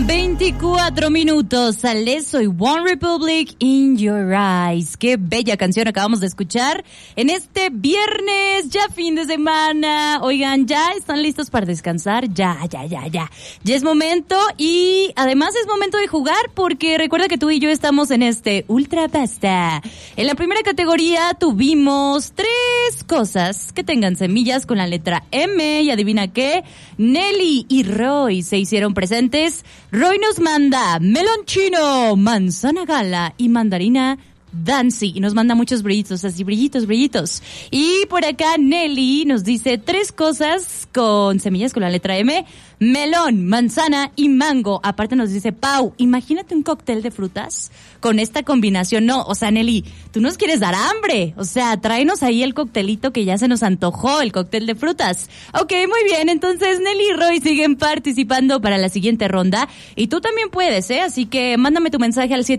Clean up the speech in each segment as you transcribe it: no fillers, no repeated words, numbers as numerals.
4:24. Alesso y One Republic, In Your Eyes. Qué bella canción acabamos de escuchar en este viernes, ya fin de semana. Oigan, ¿ya están listos para descansar? Ya es momento, y además es momento de jugar, porque recuerda que tú y yo estamos en este Ultra Pasta. En la primera categoría tuvimos 3 cosas que tengan semillas con la letra M, y adivina qué, Nelly y Roy se hicieron presentes. Roy nos manda melón chino, manzana gala y mandarina Dancy, y nos manda muchos brillitos, así brillitos. Y por acá Nelly nos dice 3 cosas con semillas con la letra M: melón, manzana y mango. Aparte nos dice Pau, imagínate un cóctel de frutas con esta combinación. No, o sea, Nelly, tú nos quieres dar hambre. O sea, tráenos ahí el coctelito que ya se nos antojó, el cóctel de frutas. Ok, muy bien. Entonces Nelly y Roy siguen participando para la siguiente ronda. Y tú también puedes, ¿eh? Así que mándame tu mensaje al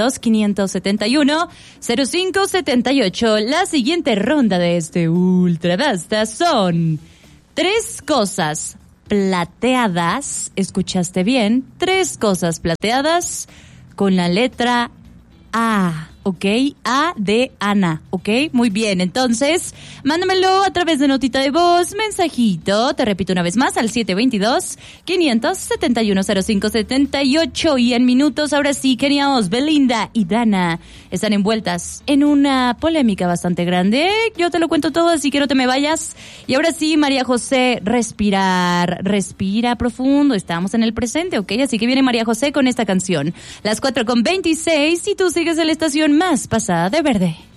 722-571-0578. La siguiente ronda de este Ultra Basta son 3 cosas plateadas, escuchaste bien, 3 cosas plateadas con la letra A, ¿ok? A de Ana, ¿ok? Muy bien, entonces, mándamelo a través de notita de voz, mensajito, te repito una vez más, al 722-571-0578, y en minutos, ahora sí, Kenia Os, Belinda y Dana están envueltas en una polémica bastante grande. Yo te lo cuento todo, así que no te me vayas. Y ahora sí, María José, respira profundo, estamos en el presente, ¿ok? Así que viene María José con esta canción, las 4:26, y tú sigues en la estación más pasada de verde.